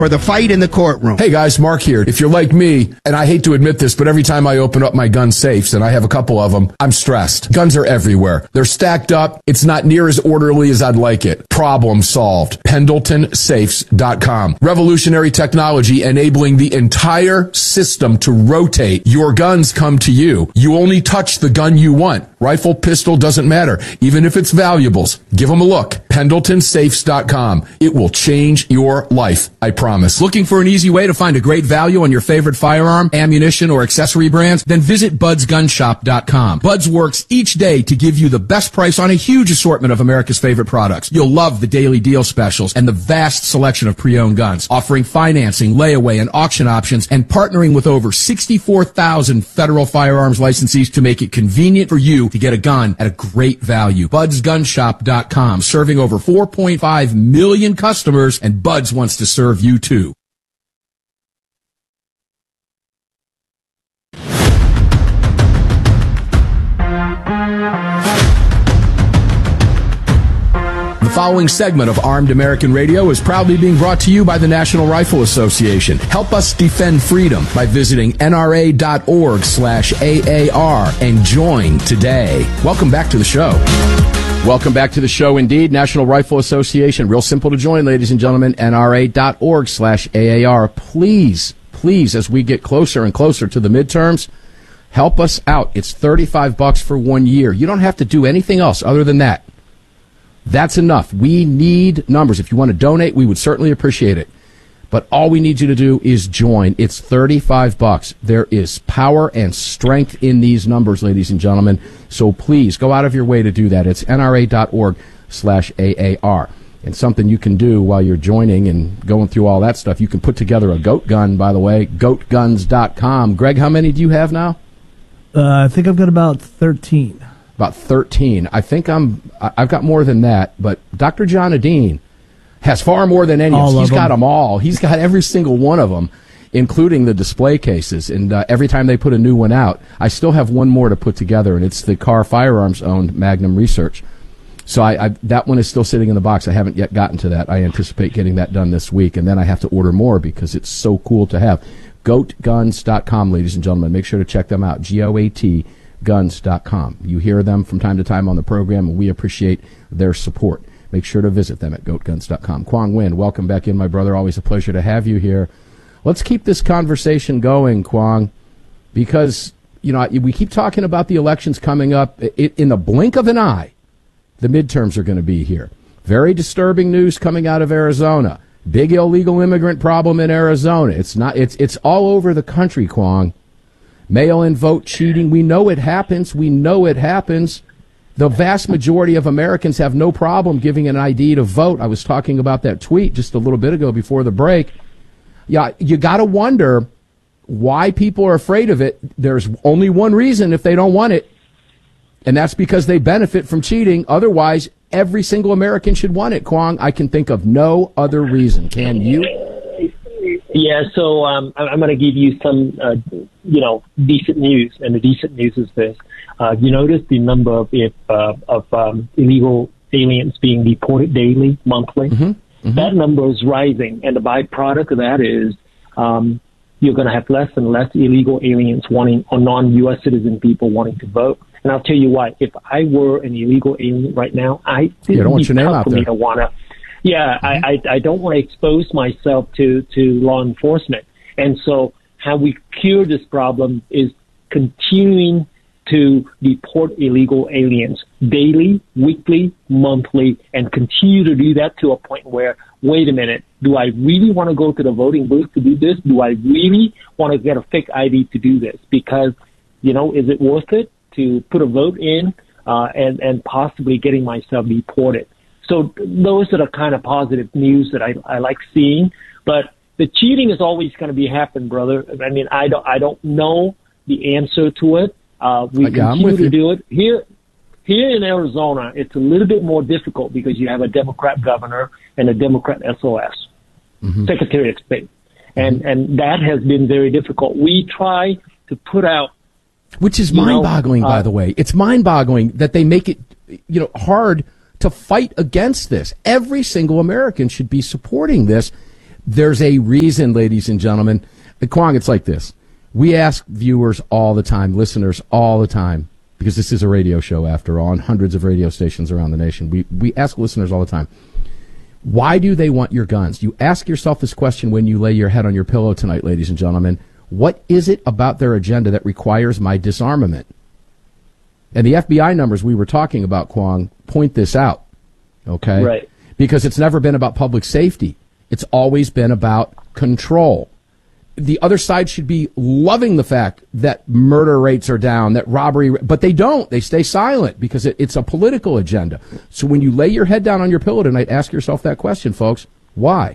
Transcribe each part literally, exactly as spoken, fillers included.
for the fight in the courtroom. Hey guys, Mark here. If you're like me, and I hate to admit this, but every time I open up my gun safes, and I have a couple of them, I'm stressed. Guns are everywhere. They're stacked up. It's not near as orderly as I'd like it. Problem solved. Pendleton Safes dot com. Revolutionary technology enabling the entire system to rotate. Your guns come to you. You only touch the gun you want. Rifle, pistol, doesn't matter. Even if it's valuables. Give them a look. Pendleton Safes dot com. It will change your life. I promise. Looking for an easy way to find a great value on your favorite firearm, ammunition, or accessory brands? Then visit Buds Gun Shop dot com. Buds works each day to give you the best price on a huge assortment of America's favorite products. You'll love the daily deal specials and the vast selection of pre-owned guns, offering financing, layaway, and auction options, and partnering with over sixty-four thousand federal firearms licensees to make it convenient for you to get a gun at a great value. Buds Gun Shop dot com, serving over four point five million customers, and Buds wants to serve you too. The following segment of Armed American Radio is proudly being brought to you by the National Rifle Association. Help us defend freedom by visiting N R A dot org slash A A R and join today. Welcome back to the show. Welcome back to the show indeed. National Rifle Association. Real simple to join, ladies and gentlemen. N R A dot org slash A A R. Please, please, as we get closer and closer to the midterms, help us out. It's thirty-five bucks for one year. You don't have to do anything else other than that. That's enough. We need numbers. If you want to donate, we would certainly appreciate it. But all we need you to do is join. It's thirty-five bucks. There is power and strength in these numbers, ladies and gentlemen. So please go out of your way to do that. It's N R A dot org slash A A R. And something you can do while you're joining and going through all that stuff, you can put together a goat gun, by the way, goat guns dot com. Greg, how many do you have now? Uh, I think I've got about thirteen. About thirteen. I think I'm, I've got more than that, but Doctor John Adine has far more than any of us. He's got them all. He's got every single one of them, including the display cases. And uh, every time they put a new one out, I still have one more to put together, and it's the Car Firearms owned Magnum Research. So I, I, that one is still sitting in the box. I haven't yet gotten to that. I anticipate getting that done this week, and then I have to order more because it's so cool to have. goat guns dot com, ladies and gentlemen. Make sure to check them out. G O A T guns dot com. You hear them from time to time on the program, and we appreciate their support. Make sure to visit them at goat guns dot com. Quang Nguyen, welcome back in, my brother. Always a pleasure to have you here. Let's keep this conversation going, Quang, because, you know, we keep talking about the elections coming up. It, in the blink of an eye, the midterms are going to be here. Very disturbing news coming out of Arizona. Big illegal immigrant problem in Arizona. It's not. It's it's all over the country, Quang. Mail-in vote cheating. We know it happens. We know it happens. The vast majority of Americans have no problem giving an I D to vote. I was talking about that tweet just a little bit ago before the break. Yeah, you got to wonder why people are afraid of it. There's only one reason if they don't want it, and that's because they benefit from cheating. Otherwise, every single American should want it, Quang. I can think of no other reason. Can you? Yeah, so um, I'm going to give you some, uh, you know, decent news, and the decent news is this. Uh, you notice the number of, if, uh, of um, illegal aliens being deported daily, monthly? Mm-hmm. Mm-hmm. That number is rising, and the byproduct of that is um, you're going to have less and less illegal aliens wanting, or non-U S citizen people wanting to vote. And I'll tell you what, if I were an illegal alien right now, I you don't want your name out there. To wanna, yeah, mm-hmm. I, I, I don't want to expose myself to, to law enforcement. And so how we cure this problem is continuing to deport illegal aliens daily, weekly, monthly, and continue to do that to a point where, wait a minute, do I really want to go to the voting booth to do this? Do I really want to get a fake I D to do this? Because, you know, is it worth it to put a vote in uh, and, and possibly getting myself deported? So those are the kind of positive news that I, I like seeing. But the cheating is always going to be happen, brother. I mean, I don't, I don't know the answer to it. Uh, we yeah, continue to do it. Here, here in Arizona, it's a little bit more difficult because you have a Democrat governor and a Democrat S O S, mm-hmm. Secretary of State. And, mm-hmm. and that has been very difficult. We try to put out, which is mind-boggling, know, uh, by the way. It's mind-boggling that they make it, you know, hard to fight against this. Every single American should be supporting this. There's a reason, ladies and gentlemen. Kwong, it's like this. We ask viewers all the time, listeners all the time, because this is a radio show after all, and hundreds of radio stations around the nation. We we ask listeners all the time, why do they want your guns? You ask yourself this question when you lay your head on your pillow tonight, ladies and gentlemen. What is it about their agenda that requires my disarmament? And the F B I numbers we were talking about, Kwong, point this out, okay? Right. Because it's never been about public safety. It's always been about control. The other side should be loving the fact that murder rates are down, that robbery, but they don't. They stay silent because it, it's a political agenda. So when you lay your head down on your pillow tonight, ask yourself that question, folks. Why?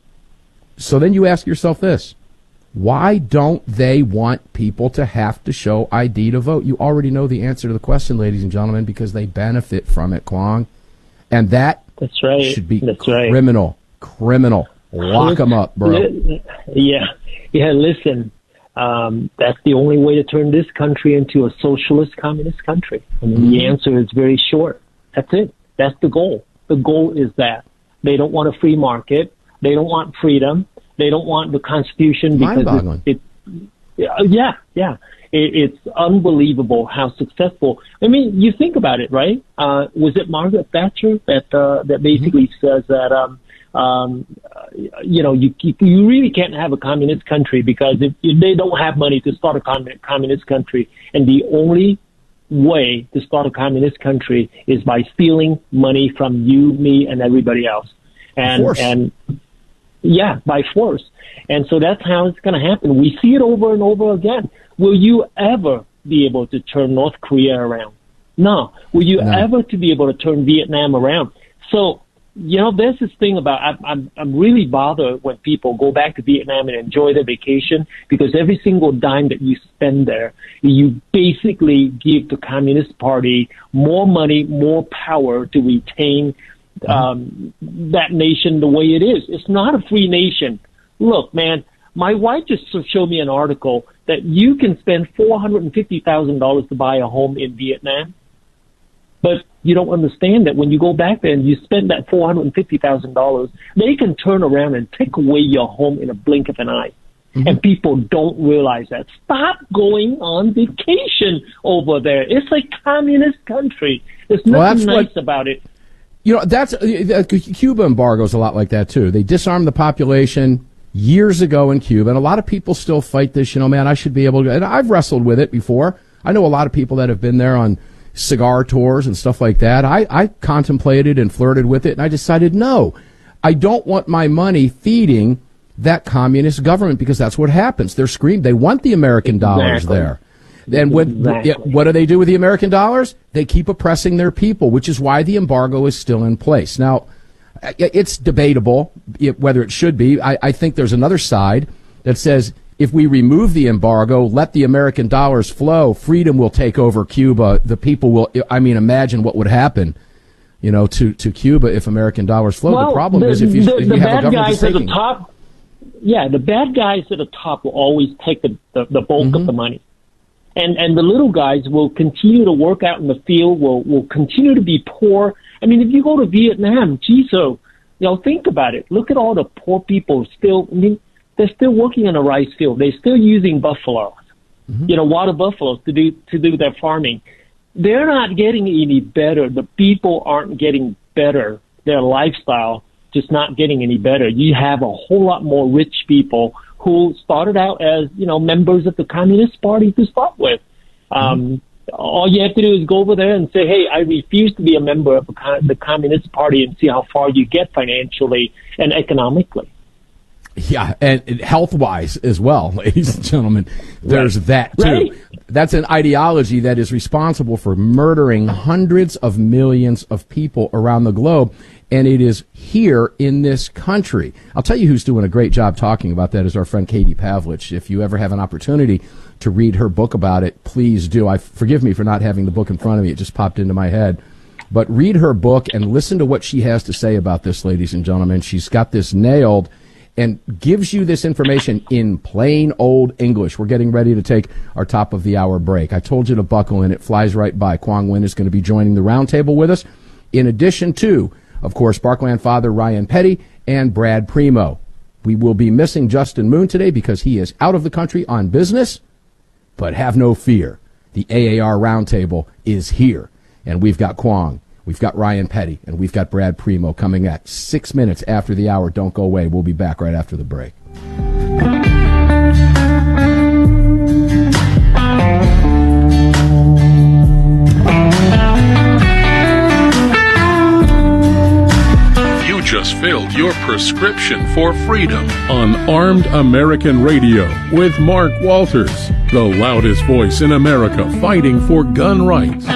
So then you ask yourself this. Why don't they want people to have to show I D to vote? You already know the answer to the question, ladies and gentlemen, because they benefit from it, Kwong. And that That's right. should be That's criminal. Right. Criminal. Lock them up, bro. Yeah. Yeah, listen, um, that's the only way to turn this country into a socialist communist country. I mean, mm-hmm. the answer is very short. That's it. That's the goal. The goal is that. They don't want a free market. They don't want freedom. They don't want the Constitution because it, it, yeah, yeah. It, it's unbelievable how successful. I mean, you think about it, right? Uh, was it Margaret Thatcher that uh, that basically mm-hmm. says that um, um, you know you you really can't have a communist country because if, if they don't have money to start a communist country, and the only way to start a communist country is by stealing money from you, me, and everybody else, and and. Yeah, by force. And so that's how it's going to happen. We see it over and over again. Will you ever be able to turn North Korea around? No. Will you no. ever to be able to turn Vietnam around? So, you know, there's this thing about, I'm, I'm, I'm really bothered when people go back to Vietnam and enjoy their vacation because every single dime that you spend there, you basically give the Communist Party more money, more power to retain Um, that nation the way it is. It's not a free nation. Look, man, my wife just showed me an article that you can spend four hundred fifty thousand dollars to buy a home in Vietnam, but you don't understand that when you go back there and you spend that four hundred fifty thousand dollars, they can turn around and take away your home in a blink of an eye. Mm-hmm. And people don't realize that. Stop going on vacation over there. It's a communist country. There's nothing well, nice what- about it. You know, that's uh, Cuba embargo is a lot like that, too. They disarmed the population years ago in Cuba, and a lot of people still fight this, you know, man, I should be able to, and I've wrestled with it before. I know a lot of people that have been there on cigar tours and stuff like that. I, I contemplated and flirted with it, and I decided, no, I don't want my money feeding that communist government because that's what happens. They're screaming. They want the American dollars exactly. there. And what, exactly. what do they do with the American dollars? They keep oppressing their people, which is why the embargo is still in place. Now, it's debatable whether it should be. I, I think there's another side that says if we remove the embargo, let the American dollars flow, freedom will take over Cuba. The people will, I mean, imagine what would happen, you know, to, to Cuba if American dollars flow. Well, the problem the, is if you, the, if the you have a government guys that's taking. At the top, yeah, the bad guys at the top will always take the, the, the bulk mm-hmm. of the money. And and the little guys will continue to work out in the field, will will continue to be poor. I mean, if you go to Vietnam, geez, so, you know, think about it. Look at all the poor people still, I mean, they're still working in a rice field. They're still using buffaloes, mm-hmm. you know, water buffaloes to do to do their farming. They're not getting any better. The people aren't getting better. Their lifestyle just not getting any better. You have a whole lot more rich people who started out as, you know, members of the Communist Party to start with. Um, mm-hmm. All you have to do is go over there and say, hey, I refuse to be a member of the Communist Party and see how far you get financially and economically. Yeah, and health-wise as well, ladies and gentlemen. There's right. that, too. Right. That's an ideology that is responsible for murdering hundreds of millions of people around the globe, and it is here in this country. I'll tell you who's doing a great job talking about that is our friend Katie Pavlich. If you ever have an opportunity to read her book about it, please do. I forgive me for not having the book in front of me. It just popped into my head. But read her book and listen to what she has to say about this, ladies and gentlemen. She's got this nailed and gives you this information in plain old English. We're getting ready to take our top of the hour break. I told you to buckle in. It flies right by. Quang Nguyen is going to be joining the roundtable with us, in addition to, of course, Barkland father Ryan Petty and Brad Primo. We will be missing Justin Moon today because he is out of the country on business. But have no fear. The A A R Roundtable is here. And we've got Kwong, we've got Ryan Petty, and we've got Brad Primo coming at six minutes after the hour. Don't go away. We'll be back right after the break. Just filled your prescription for freedom on Armed American Radio with Mark Walters, the loudest voice in America fighting for gun rights.